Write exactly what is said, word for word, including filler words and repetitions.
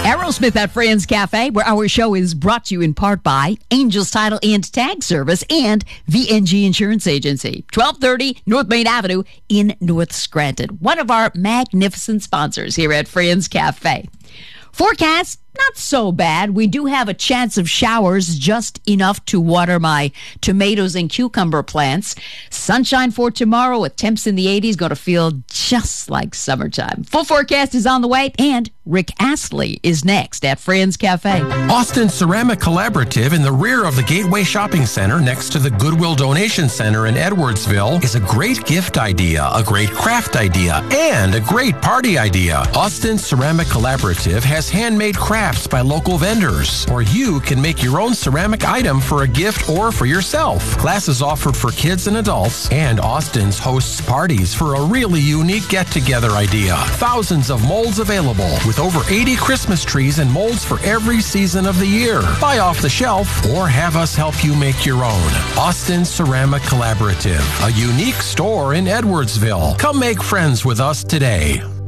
Aerosmith at Friends Cafe, where our show is brought to you in part by Angels Title and Tag Service and V N G Insurance Agency. twelve thirty North Main Avenue in North Scranton. One of our magnificent sponsors here at Friends Cafe. Forecast, not so bad. We do have a chance of showers, just enough to water my tomatoes and cucumber plants. Sunshine for tomorrow with temps in the eighties. Going to feel just like summertime. Full forecast is on the way, and Rick Astley is next at Friends Cafe. Austin Ceramic Collaborative in the rear of the Gateway Shopping Center next to the Goodwill Donation Center in Edwardsville is a great gift idea, a great craft idea, and a great party idea. Austin Ceramic Collaborative has handmade crafts by local vendors, or you can make your own ceramic item for a gift or for yourself. Classes offered for kids and adults, and Austin's hosts parties for a really unique get-together idea. Thousands of molds available, with over eighty Christmas trees and molds for every season of the year. Buy off the shelf or have us help you make your own. Austin Ceramic Collaborative, a unique store in Edwardsville. Come make friends with us today.